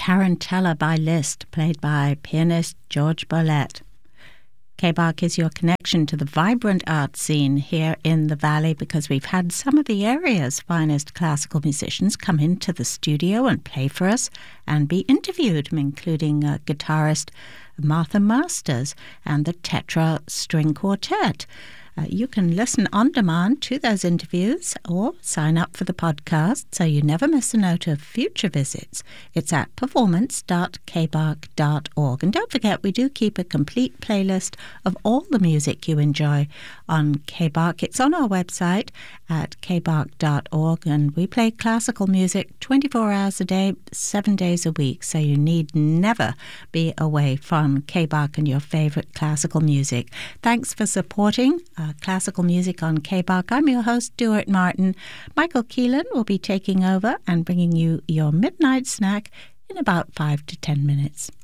Tarantella by Liszt, played by pianist George Bollett. KBARC is your connection to the vibrant art scene here in the Valley, because we've had some of the area's finest classical musicians come into the studio and play for us and be interviewed, including guitarist Martha Masters and the Tetra String Quartet. You can listen on demand to those interviews or sign up for the podcast so you never miss a note of future visits. It's at performance.kbark.org. And don't forget, we do keep a complete playlist of all the music you enjoy on KBARC. It's on our website at kbark.org, and we play classical music 24 hours a day, 7 days a week, so you need never be away from KBARC and your favourite classical music. Thanks for supporting classical music on KBARC. I'm your host, Stuart Martin. Michael Keelan will be taking over and bringing you your midnight snack in about 5 to 10 minutes.